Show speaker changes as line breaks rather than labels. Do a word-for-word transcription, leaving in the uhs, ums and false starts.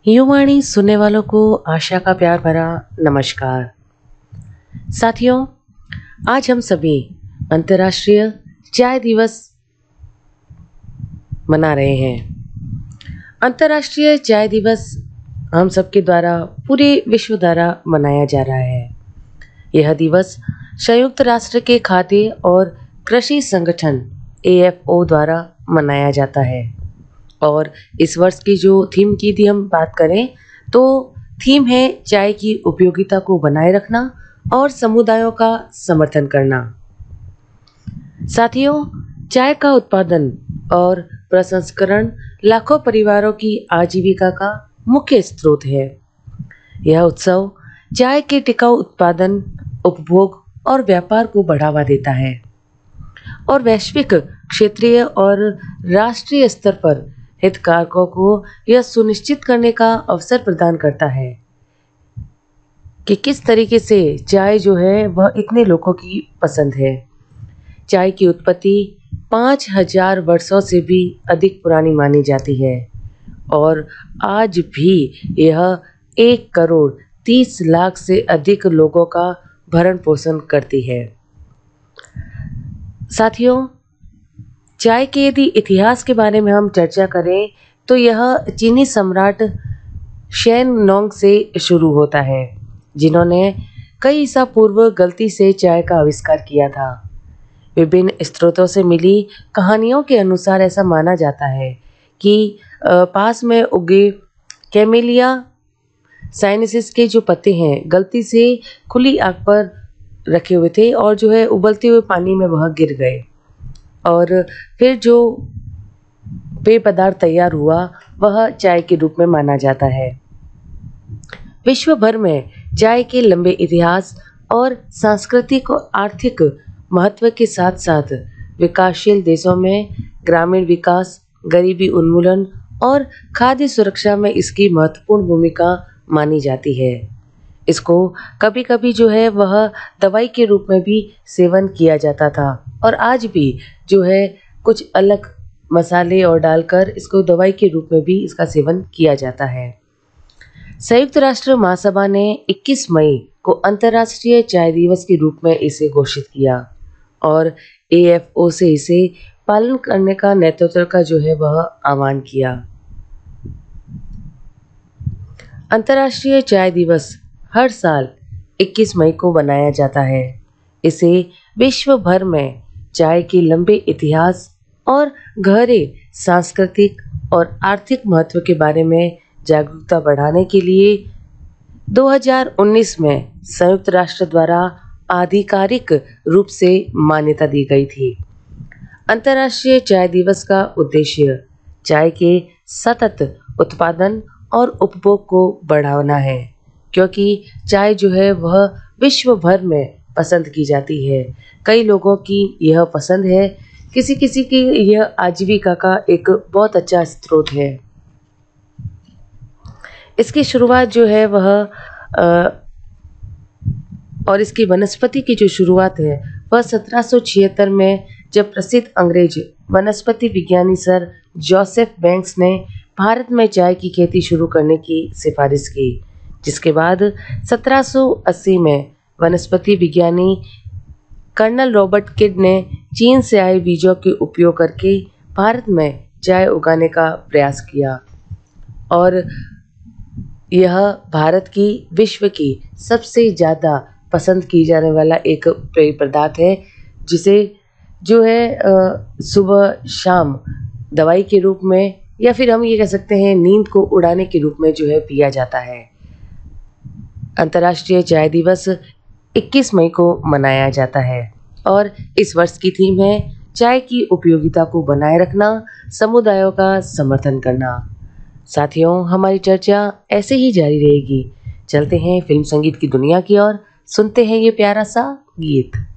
युवाणी सुनने वालों को आशा का प्यार भरा नमस्कार। साथियों, आज हम सभी अंतर्राष्ट्रीय चाय दिवस मना रहे हैं। अंतर्राष्ट्रीय चाय दिवस हम सबके द्वारा पूरे विश्व द्वारा मनाया जा रहा है। यह दिवस संयुक्त राष्ट्र के खाद्य और कृषि संगठन ए एफ ओ द्वारा मनाया जाता है। और इस वर्ष की जो थीम की यदि हम बात करें तो थीम है चाय की उपयोगिता को बनाए रखना और समुदायों का समर्थन करना। साथियों, चाय का उत्पादन और प्रसंस्करण लाखों परिवारों की आजीविका का मुख्य स्रोत है। यह उत्सव चाय के टिकाऊ उत्पादन, उपभोग और व्यापार को बढ़ावा देता है और वैश्विक, क्षेत्रीय और राष्ट्रीय स्तर पर हितधारकों को यह सुनिश्चित करने का अवसर प्रदान करता है कि किस तरीके से चाय जो है वह इतने लोगों की पसंद है। चाय की उत्पत्ति पाँच हजार वर्षों से भी अधिक पुरानी मानी जाती है और आज भी यह एक करोड़ तीस लाख से अधिक लोगों का भरण पोषण करती है। साथियों, चाय के यदि इतिहास के बारे में हम चर्चा करें तो यह चीनी सम्राट शेन नोंग से शुरू होता है, जिन्होंने कई ईसा पूर्व गलती से चाय का आविष्कार किया था। विभिन्न स्रोतों से मिली कहानियों के अनुसार ऐसा माना जाता है कि पास में उगे कैमेलिया साइनेंसिस के जो पत्ते हैं गलती से खुली आग पर रखे हुए थे और जो है उबलते हुए पानी में वह गिर गए और फिर जो पेय पदार्थ तैयार हुआ वह चाय के रूप में माना जाता है। विश्व भर में चाय के लंबे इतिहास और सांस्कृतिक और आर्थिक महत्व के साथ साथ विकासशील देशों में ग्रामीण विकास, गरीबी उन्मूलन और खाद्य सुरक्षा में इसकी महत्वपूर्ण भूमिका मानी जाती है। इसको कभी कभी जो है वह दवाई के रूप में भी सेवन किया जाता था और आज भी जो है कुछ अलग मसाले और डालकर इसको दवाई के रूप में भी इसका सेवन किया जाता है। संयुक्त राष्ट्र महासभा ने इक्कीस मई को अंतर्राष्ट्रीय चाय दिवस के रूप में इसे घोषित किया और ए एफ ओ से इसे पालन करने का नेतृत्व का जो है वह आह्वान किया। अंतर्राष्ट्रीय चाय दिवस हर साल इक्कीस मई को मनाया जाता है। इसे विश्व भर में चाय के लंबे इतिहास और गहरे सांस्कृतिक और आर्थिक महत्व के बारे में जागरूकता बढ़ाने के लिए दो हज़ार उन्नीस में संयुक्त राष्ट्र द्वारा आधिकारिक रूप से मान्यता दी गई थी। अंतर्राष्ट्रीय चाय दिवस का उद्देश्य चाय के सतत उत्पादन और उपभोग को बढ़ाना है, क्योंकि चाय जो है वह विश्व भर में पसंद की जाती है। कई लोगों की यह पसंद है, किसी किसी की यह आजीविका का एक बहुत अच्छा स्रोत है। इसकी शुरुआत जो है वह आ, और इसकी वनस्पति की जो शुरुआत है वह सत्रह सौ छिहत्तर में जब प्रसिद्ध अंग्रेज वनस्पति विज्ञानी सर जोसेफ बैंक्स ने भारत में चाय की खेती शुरू करने की सिफारिश की, जिसके बाद सत्रह सौ अस्सी में वनस्पति विज्ञानी कर्नल रॉबर्ट किड ने चीन से आए बीजों के उपयोग करके भारत में चाय उगाने का प्रयास किया और यह भारत की विश्व की सबसे ज़्यादा पसंद की जाने वाला एक पेय पदार्थ है, जिसे जो है सुबह शाम दवाई के रूप में या फिर हम ये कह सकते हैं नींद को उड़ाने के रूप में जो है पिया जाता है। अंतर्राष्ट्रीय चाय दिवस इक्कीस मई को मनाया जाता है और इस वर्ष की थीम है चाय की उपयोगिता को बनाए रखना, समुदायों का समर्थन करना। साथियों, हमारी चर्चा ऐसे ही जारी रहेगी। चलते हैं फिल्म संगीत की दुनिया की ओर, सुनते हैं ये प्यारा सा गीत।